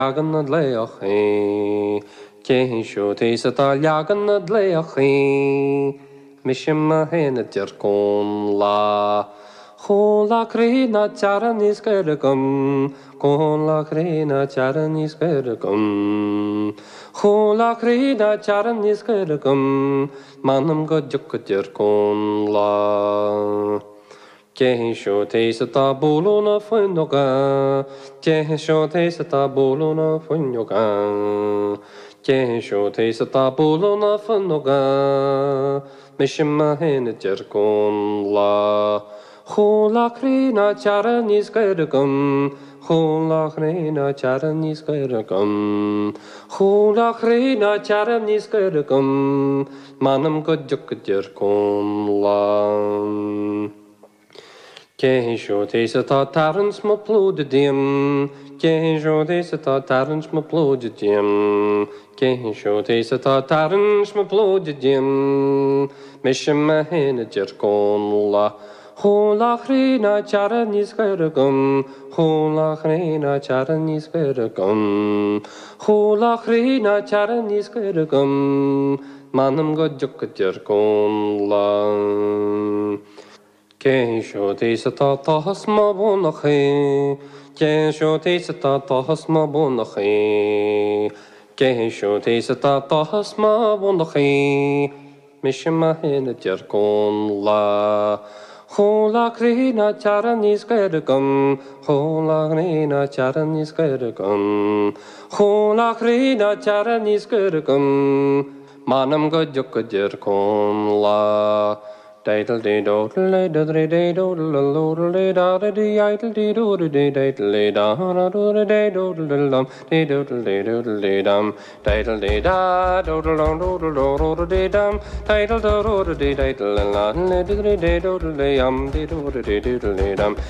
Jagan na dleochi, Kehin shote sata jagan na dleochi, Mishima hena tirkon la. Kon la krina charan iskergum, Kon la krina charan iskergum, Kon la krina charan iskergum, Manam godjuk tirkon la. Kehin shote sata bolona funyoga, Kehin shote sata bolona funyoga, Kehin shote sata bolona funyoga, Mishima hena jerkon la. Hula krina charan iskergum, Hula krina charan iskergum, Hula krina charan iskergum, Manam godjuk jerkon la. Kehin shote sata tarans mo plodidim, Kehin shote sata tarans mo plodidim, Kehin shote sata tarans mo plodidim, Mishima hena jerkon la. Hula chrina charan iskergum, Hula chrina charan iskergum, Hula chrina charan iskergum, Manam godjuk jerkon la. Kehin shote sata tahas ma bonachi, Kehin shote sata tahas ma bonachi, Kehin shote sata tahas ma bonachi, Mishima hena jerkon la. Hula krina charan iskergum, Hula krina charan iskergum, Hula krina charan iskergum, Manam godjuk jerkon la. Diddle dee doodle dee dee doodle doodle dee da dee idle dee doodle dee diddle da doodle dee doodle dum dee doodle dee dum diddle dee da doodle doodle dee dum diddle doodle dee diddle la dee dee doodle dee dee doodle dee dum